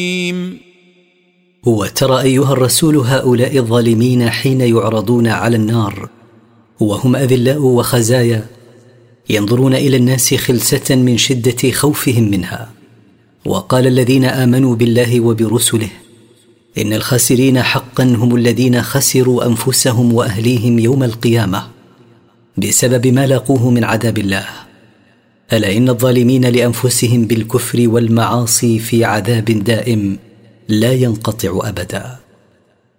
وترى أيها الرسول هؤلاء الظالمين حين يعرضون على النار وهم أذلاء وخزايا ينظرون إلى الناس خلسة من شدة خوفهم منها. وقال الذين آمنوا بالله وبرسله إن الخاسرين حقا هم الذين خسروا أنفسهم وأهليهم يوم القيامة بسبب ما لاقوه من عذاب الله. ألا إن الظالمين لأنفسهم بالكفر والمعاصي في عذاب دائم لا ينقطع أبدا.